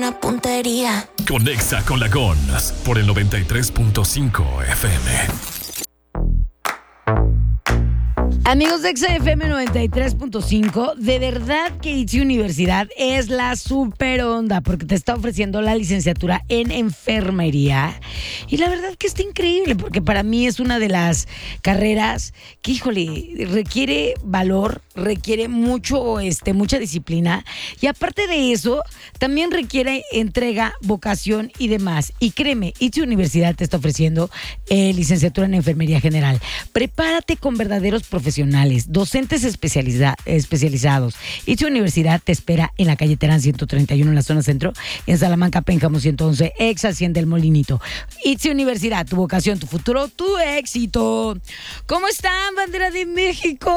buena puntería. Conexa con la GONS por el 93.5 FM. Amigos de XFM 93.5, de verdad que ITZY Universidad es la super onda porque te está ofreciendo la licenciatura en enfermería y la verdad que está increíble porque para mí es una de las carreras que, híjole, requiere valor, requiere mucha disciplina y aparte de eso también requiere entrega, vocación y demás. Y créeme, ITZY Universidad te está ofreciendo licenciatura en enfermería general. Prepárate con verdaderos profesionales, docentes especializados. ITZY Universidad te espera en la calle Terán 131 en la zona centro, en Salamanca, Pénjamo 111, ex Hacienda del Molinito. ITZY Universidad, tu vocación, tu futuro, tu éxito. ¿Cómo están, bandera de México?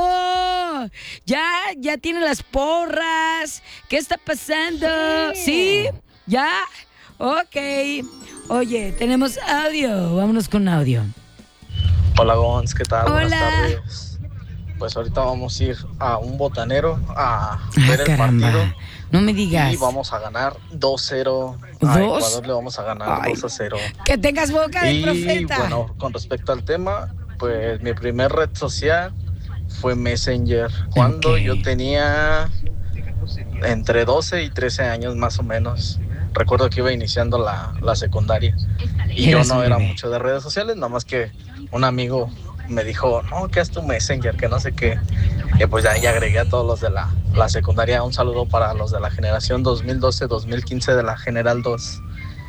Ya tienen las porras. ¿Qué está pasando? ¿Sí? ¿Ya? Ok. Oye, tenemos audio. Vámonos con audio. Hola, Gons, ¿qué tal? Hola. Buenas tardes. Pues ahorita vamos a ir a un botanero a ver el partido. No me digas. Y vamos a ganar 2-0. ¿Dos? A Ecuador le vamos a ganar 2-0. Que tengas boca de profeta. Y bueno, con respecto al tema, pues mi primer red social fue Messenger. Cuando yo tenía entre 12 y 13 años más o menos. Recuerdo que iba iniciando la secundaria. Y yo no era mucho de redes sociales, nada más que un amigo me dijo, no, que es tu Messenger, que no sé qué. Y pues ya agregué a todos los de la secundaria. Un saludo para los de la generación 2012-2015 de la General 2.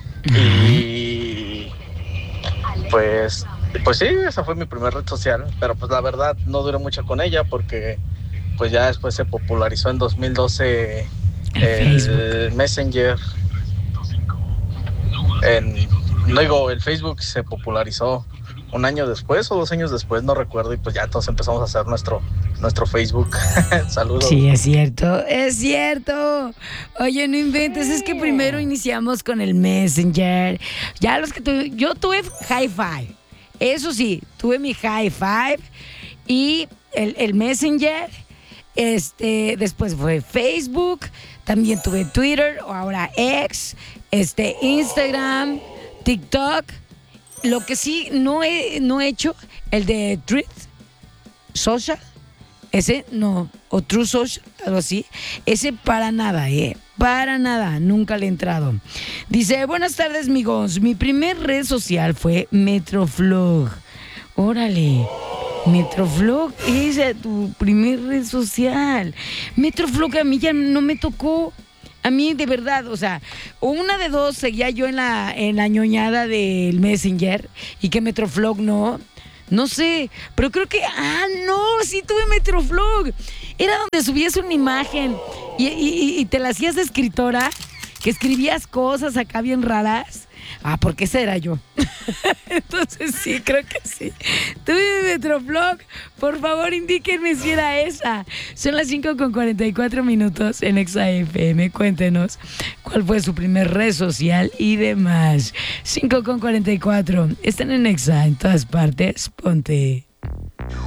Y pues sí, esa fue mi primera red social. Pero pues la verdad no duré mucho con ella porque pues ya después se popularizó en 2012 el Messenger. El Facebook se popularizó un año después o 2 años después, no recuerdo, y pues ya todos empezamos a hacer nuestro Facebook. Saludos. Sí, es cierto. Oye, no inventes, es que primero iniciamos con el Messenger. Ya yo tuve Hi-Fi. Eso sí, tuve mi Hi-Fi y el Messenger. Después fue Facebook, también tuve Twitter o ahora X, Instagram, TikTok. Lo que sí no he hecho, el de Truth Social, ese no, o True Social, algo así, ese para nada, nunca le he entrado. Dice, buenas tardes, amigos, mi primer red social fue Metroflog. Órale, Metroflog es tu primer red social. Metroflog a mí ya no me tocó. A mí, de verdad, o sea, una de dos seguía yo en la ñoñada del Messenger y que Metroflog no sé, pero creo que, sí tuve Metroflog. Era donde subías una imagen y te la hacías de escritora, que escribías cosas acá bien raras. Porque ese era yo. Entonces sí, creo que sí. Tuve Metroflog. Por favor, indíquenme si era esa. Son las 5:44 en Exa FM. Cuéntenos cuál fue su primer red social y demás. 5:44. Están en Exa en todas partes. Ponte.